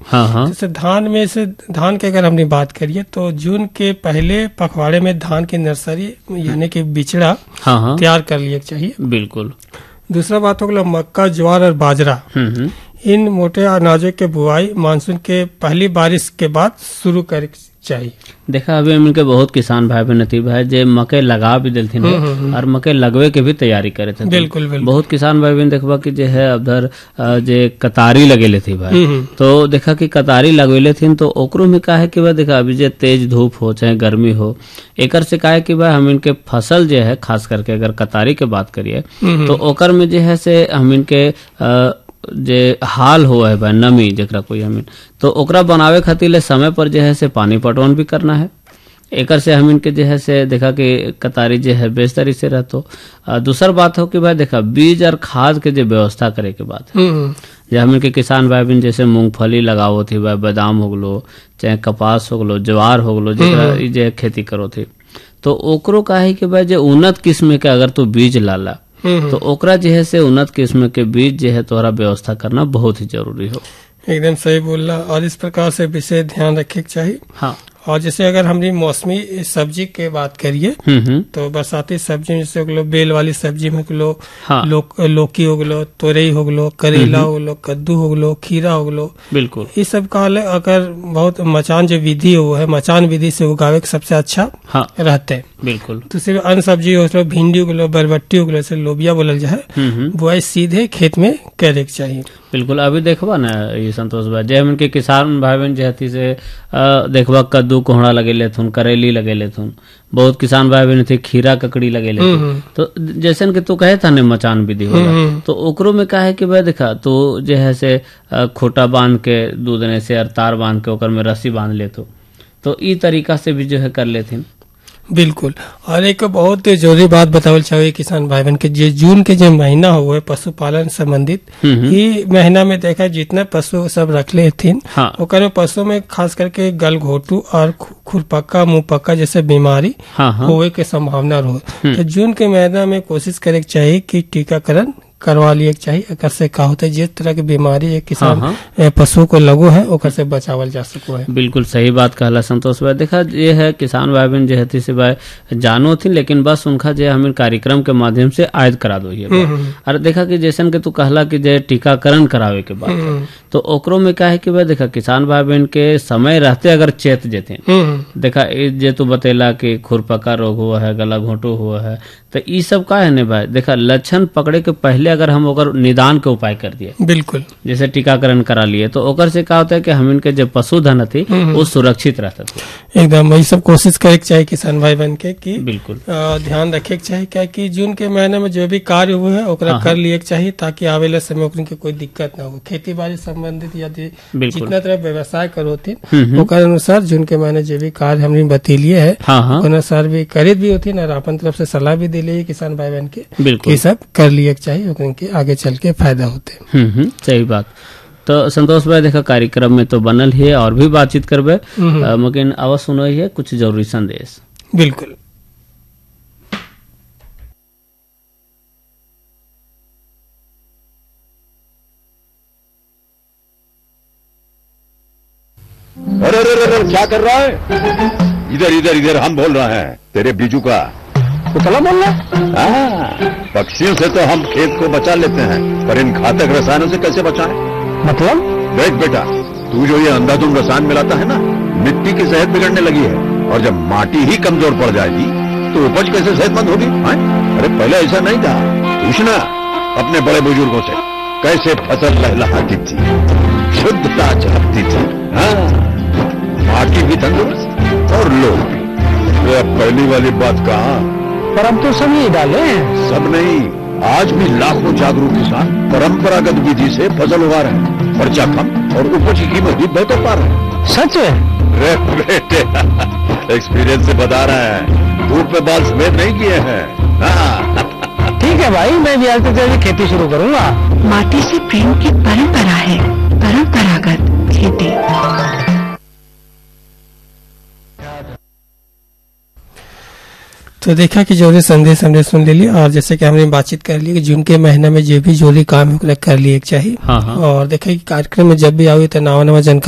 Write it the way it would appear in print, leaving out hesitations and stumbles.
हाँ हाँ। जैसे धान के अगर हमने बात करिए तो जून के पहले पखवाड़े में धान की नर्सरी यानी कि बिचड़ा हाँ हाँ तैयार कर लिया चाहिए। बिल्कुल। दूसरा बात हो गया मक्का, ज्वार और बाजरा। इन मोटे अनाजों के बुआई मानसून के पहली बारिश के बाद शुरू कर चाहिए। देखा अभी मिलकर बहुत किसान भाई बहन नतीब है जे मकई लगा भी दिलथिन और मकई लगवे के भी तैयारी करे थे। बिल्कुल बिल्कुल। बहुत किसान भाई बहन देखबा कि जे है उधर जे कतारी लगेले थी भाई, तो देखा कि कतारी लगेले थी तो ओकरो में का है कि भाई देखा अभी जे तेज धूप हो चाहे गर्मी हो, एकर से का है कि भाई हम इनके फसल जे है खास करके अगर कतारी के बात करिए तो ओकर में जे है से हम इनके जे हाल हुआ है भाई नमी जरा कोई हमीन तो ओकरा बनावे खातिर ले समय पर जो है से पानी पटवन भी करना है। एकर से हम इनके जो है से देखा कि कतारी जो है बेहतरी से रहतो। दूसर बात हो कि भाई देखा बीज और खाद के जो व्यवस्था करे के बाद जो हम इनके किसान भाई बहन जैसे मूंगफली लगावो थी भाई, बादाम हो गलो चाहे कपास हो गलो, ज्वार हो गलो, जो खेती करो थी तो ओकरो का है कि भाई जो उन्नत किस्म के अगर तू बीज लाला तो ओकरा जो है से उन्नत किस्म के बीज जो है तोहरा व्यवस्था करना बहुत ही जरूरी हो। एकदम सही बोल रहा। और इस प्रकार से विशेष ध्यान रखे के चाहिए। हाँ। और जैसे अगर हमने मौसमी सब्जी के बात करिए तो बरसाती सब्जी जैसे हो बेल वाली सब्जी में गलो हाँ। लौकी हो गलो, तोरई हो गलो, करेला हो गलो, कद्दू हो गलो, खीरा हो गलो। बिल्कुल। ये सब का अगर बहुत मचान जो विधि हो है मचान विधि से उगावे के सबसे अच्छा हाँ। रहते हैं। बिल्कुल। तो सिर्फ अन्य सब्जी हो गलो, भिंडी हो गलो, बरबट्टी हो गलो, लोबिया बोलल जाए बुआई सीधे खेत में करे के चाहिए। बिल्कुल। अभी देखबा ना ये संतोष भाई जे हम इनके किसान भाई बहन जे से देखबा कद्दू कोहड़ा लगेले थुन, करेली लगेले थुन, बहुत किसान भाई बहन थे खीरा ककड़ी लगेले तो जैसे कि तू कहे था ने मचान विधि होला तो ओकरो में का है कि भाई देखा तो जे है से खोटा बांध के दूध ने से और तार बांध के ओकर में रस्सी बांध ले तो ई तरीका से भी जो है कर लेथिन। बिल्कुल। और एक बहुत जरूरी बात बतावल चाहिए किसान भाई बहन के जे जून के जो महीना हुआ है पशुपालन संबंधित ये महीना में देखा जितना पशु सब रखले थे हाँ। ओकर में पशु में खास करके गलघोटू और खुरपक्का मुंहपक्का जैसे बीमारी हाँ हाँ। होवे के संभावना रहो। तो जून के महीना में कोशिश करे के चाहिए कि टीकाकरण करवा लिए चाहिए। अगर से का होता है जिस तरह की बीमारी है किसान पशु को लगो है ओकर से बचावल जा सको है। बिल्कुल सही बात कहला संतोष भाई। देखा ये है किसान भाई बहन जो से भाई जानो थी लेकिन बस उनका जो हम कार्यक्रम के माध्यम से आयद करा दो ये और देखा कि जैसन के तू कहला कि जो टीकाकरण करावे के बाद तो ओकरो में क्या है कि भाई देखा किसान भाई बहन के समय रहते अगर चेत जेते देखा जे तू बतेला कि खुरपका रोग हुआ है, गला घोटू हुआ है तो ये सब का है ने भाई देखा लक्षण पकड़े के पहले अगर हम ओकर निदान के उपाय कर दिए बिल्कुल जैसे टीकाकरण करा लिए तो ओकर से क्या होता है कि हम इनके जो पशुधन थी वो सुरक्षित रहता था। एकदम वही सब कोशिश करे के चाहिए किसान भाई बहन के कि बिल्कुल ध्यान रखे के चाहिए क्या कि जून के महीने में जो भी कार्य हुए है ओकरा कर लिए के चाहिए ताकि आवेले समय ओकरा के कोई दिक्कत ना हो। खेती बाड़ी संबंधित यदि जितना तरह व्यवसाय करो थी ओकर अनुसार जून के महीने जो भी कार्य हमने बतेलिए है अनुसार भी करे भी होती ना अपन तरफ से सलाह भी दिले किसान भाई बहन के सब कर लिए के चाहिए ओकरा के आगे चल के फायदा होते। सही बात। तो संतोष भाई देखा कार्यक्रम में तो बनल है और भी बातचीत करबे मगर आवाज सुनो है कुछ जरूरी संदेश। बिल्कुल। अरे क्या कर रहा है? इधर इधर इधर हम बोल रहे हैं तेरे बीजू का तो कला बोल रहा है। पक्षियों से तो हम खेत को बचा लेते हैं पर इन घातक रसायनों से कैसे बचाएं? मतलब देख बेटा तू जो ये अंधाधुंध रसायन मिलाता है ना मिट्टी की सेहत बिगड़ने लगी है और जब माटी ही कमजोर पड़ जाएगी तो उपज कैसे सेहतमंद होगी? अरे पहले ऐसा नहीं था। पूछना अपने बड़े बुजुर्गों से कैसे फसल लहलहाती थी, शुद्धता झलकती थी, माटी भी तंदुरुस्त और लोग भी। अब पहली वाली बात कहा पर हम तो सब यही डाले हैं। सब नहीं आज भी लाखों जागरूक किसान परंपरागत विधि से फसल उगा रहे हैं, खर्चा कम और उपज की कीमत भी बेहतर पा रहे हैं। सच है रे बेटे एक्सपीरियंस से बता रहे हैं, धूप में बाल सफेद नहीं किए हैं। ठीक है भाई मैं भी आज से खेती शुरू करूंगा। माटी से प्रेम की परंपरा है, परंपरागत खेती। तो देखा कि जो भी संदेश हमने सुन ले लिया और जैसे कि हमने बातचीत कर ली कि जून के महीने में जो भी जोरी काम है कर लिए चाहिए। और देखा कि कार्यक्रम में जब भी आओगे तो नवा नवा जानकारी